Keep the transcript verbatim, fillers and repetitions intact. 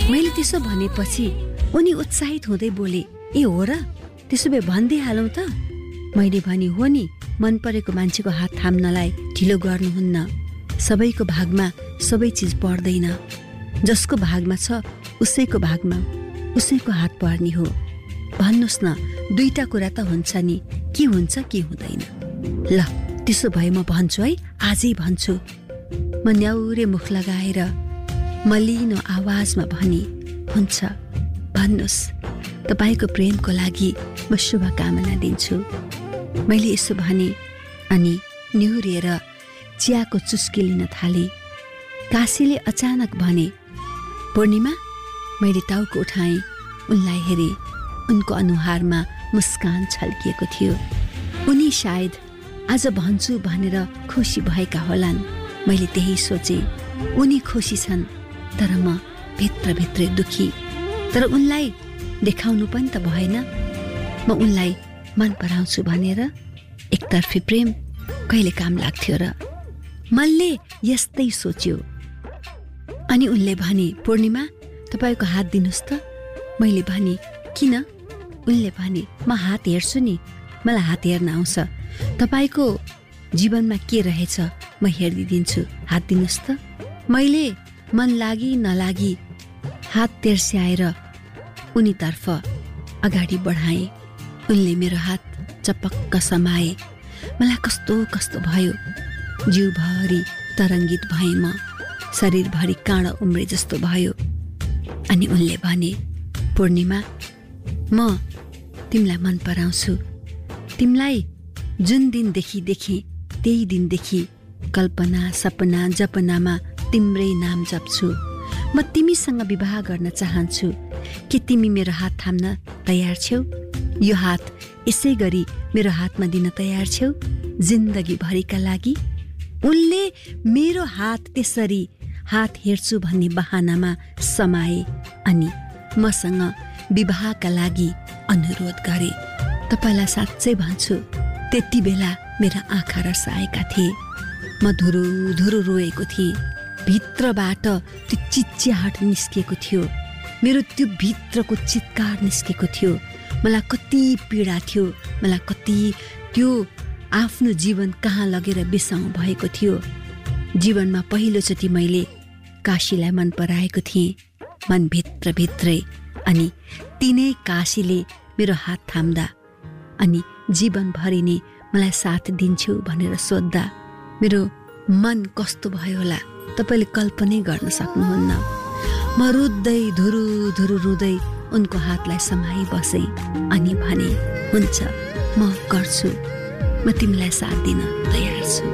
मैले त्यसो भनेपछि उनी उत्साहित हुँदै बोले, ए हो र, त्यसो भए भन्दै हालौँ त। मैले भने, हो नि, मन परेको मान्छेको हात थाम्नलाई ढिलो गर्नुहुन्न। सबैको भागमा सबै चिज पर्दैन। जसको भागमा छ उसैको भागमा उसैको हात पर्ने हो। भन्नुहोस् न, दुईटा कुरा त हुन्छ नि, के हुन्छ के हुँदैन। ल त्यसो भए म भन्छु है, आजै भन्छु। म न्याउरे मुख लगाएर मलिनो आवाजमा भने, हुन्छ, भन्नुहोस्। तपाईँको प्रेमको लागि म शुभकामना दिन्छु। मैले यसो भने अनि निहुरेर चियाको चुस्की लिन थाले। काशीले अचानक भने, पूर्णिमा। मैले टाउको उठाएँ, उनलाई हेरेँ। उनको अनुहारमा मुस्कान छल्किएको थियो। उनी सायद आज भन्छु भनेर खुसी भएका होलान्। मैले त्यही सोचेँ। उनी खुसी छन्, तर म भित्रभित्रै दुखी। तर उनलाई देखाउनु पनि त भएन। म उनलाई मन पराउँछु भनेर। एकतर्फी प्रेम कहिले काम लाग्थ्यो र? मनले यस्तै सोच्यो। अनि उनले भने, पूर्णिमा, तपाईँको हात दिनुहोस् त। मैले भने, किन? उनले भने, म हात हेर्छु नि, मलाई हात हेर्न आउँछ। तपाईँको जीवनमा के रहेछ म हेरिदिन्छु, हात दिनुहोस् त। मैले मन लागि नलागी हात तेर्स्याएर उनीतर्फ अगाडि बढाएँ। उनले मेरो हात चपक्क समाए। मलाई कस्तो कस्तो भयो। जिउभरि तरङ्गित भएँ म। शरीरभरि काँडा उम्रे जस्तो भयो। अनि उनले भने, पूर्णिमा, म तिमीलाई मन पराउँछु। तिमीलाई जुन दिनदेखि देखेँ त्यही दिनदेखि कल्पना सपना जपनामा तिम्रै नाम जप्छु। म तिमीसँग विवाह गर्न चाहन्छु। के तिमी मेरो हात थाम्न तयार छौ? यो हात यसै गरी मेरो हातमा दिन तयार छौ जिन्दगी भरिका लागि? उनले मेरो हात त्यसरी हात हेर्छु भन्ने बहानामा समाए अनि मसँग विवाहका लागि अनुरोध गरे। तपाईलाई साँच्चै भन्छु, त्यति बेला मेरा आँखा रसाएका थिए। म धुरु धुरु रोएको थिएँ। भित्रबाट त्यो चिच्याहट निस्किएको थियो। मेरो त्यो भित्रको चित्कार निस्केको थियो। मलाई कति पीडा थियो। मलाई कति त्यो आफ्नो जीवन कहाँ लगेर बिसाउँ भएको थियो। जीवनमा पहिलोचोटि मैले काशीलाई मन पराएको थिएँ, मन भित्रभित्रै। अनि तिनै काशीले मेरो हात थाम्दा अनि जीवनभरि नै मलाई साथ दिन्छौ भनेर सोद्धा मेरो मन कस्तो भयो होला तपाईले कल्पनै गर्न सक्नुहुन्न। म रुँदै धुरु धुरु रुँदै उनको हातलाई समाई बसेँ अनि भने, हुन्छ, म गर्छु, म तिमीलाई साथ दिन तयार छु।